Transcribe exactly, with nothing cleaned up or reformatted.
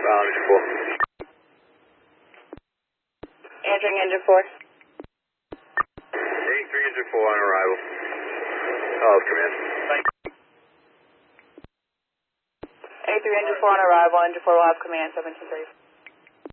Uh, engine four. Answering engine four. A three, engine four on arrival. Oh, command. A three, engine four on arrival. Engine four will have command seventeen thirty.